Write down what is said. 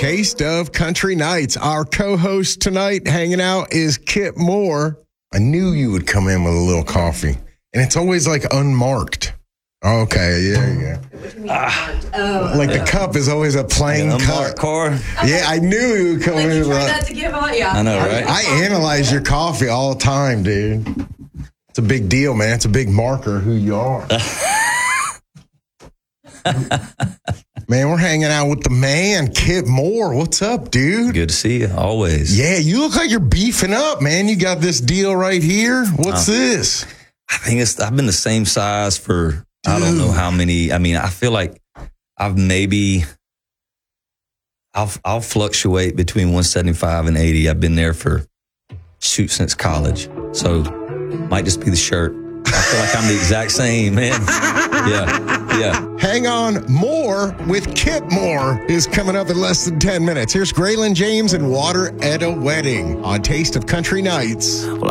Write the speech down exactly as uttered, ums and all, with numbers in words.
Taste of Country Nights. Our co-host tonight hanging out is Kip Moore. I knew you would come in with a little coffee, and it's always like unmarked. Okay, yeah, yeah. Ah, oh, like the cup is always a plain like cup. Core. Yeah, I knew you would come like in. You try with not to give out, yeah. I know, right? I, I analyze your coffee all the time, dude. It's a big deal, man. It's a big marker who you are. Man, we're hanging out with the man, Kip Moore. What's up, dude? Good to see you, always. Yeah, you look like you're beefing up, man. You got this deal right here. What's uh, this? I think it's, I've been the same size for, dude. I don't know how many. I mean, I feel like I've maybe, I'll, I'll fluctuate between one seventy-five and eighty. I've been there for, shoot, since college. So, might just be the shirt. I feel like I'm the exact same, man. Yeah, yeah. Hang on. More with Kip Moore is coming up in less than ten minutes. Here's Graylin James and Water at a Wedding on Taste of Country Nights. Well,